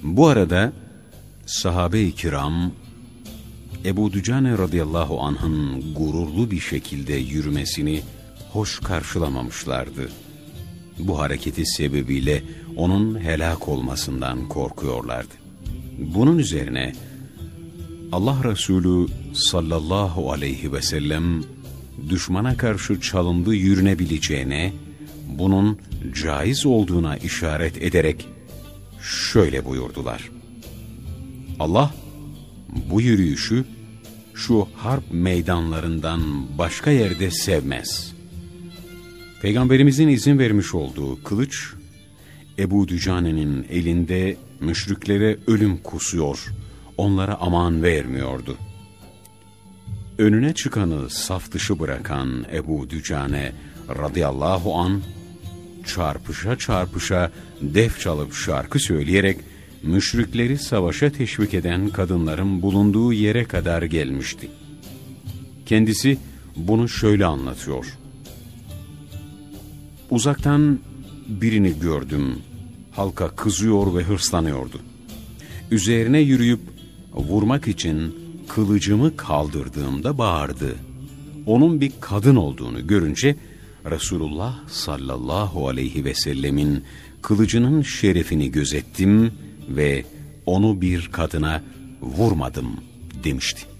Bu arada sahabe-i kiram Ebu Dücane radıyallahu anh'ın gururlu bir şekilde yürümesini hoş karşılamamışlardı. Bu hareketi sebebiyle onun helak olmasından korkuyorlardı. Bunun üzerine Allah Resulü sallallahu aleyhi ve sellem düşmana karşı çalımlı yürünebileceğine, bunun caiz olduğuna işaret ederek şöyle buyurdular: Allah bu yürüyüşü şu harp meydanlarından başka yerde sevmez. Peygamberimizin izin vermiş olduğu kılıç, Ebu Dücane'nin elinde müşriklere ölüm kusuyor, onlara aman vermiyordu. Önüne çıkanı saf dışı bırakan Ebu Dücane radıyallahu an, çarpışa çarpışa def çalıp şarkı söyleyerek müşrikleri savaşa teşvik eden kadınların bulunduğu yere kadar gelmişti. Kendisi bunu şöyle anlatıyor: Uzaktan birini gördüm, halka kızıyor ve hırslanıyordu. Üzerine yürüyüp vurmak için kılıcımı kaldırdığımda bağırdı. Onun bir kadın olduğunu görünce Resulullah sallallahu aleyhi ve sellemin kılıcının şerefini gözettim ve onu bir kadına vurmadım demişti.